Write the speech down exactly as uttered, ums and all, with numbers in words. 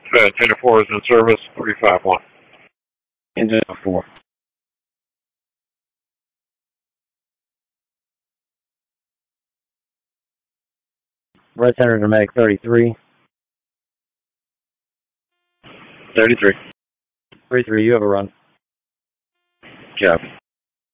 Uh, ten four is in service, three five one. Engine four. Right center to Mag thirty-three. thirty-three. thirty-three, you have a run. Copy.